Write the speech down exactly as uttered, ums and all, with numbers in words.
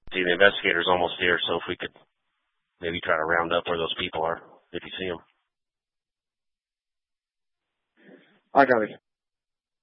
See, the investigator's almost here, so if we could maybe try to round up where those people are, if you see them. I got it.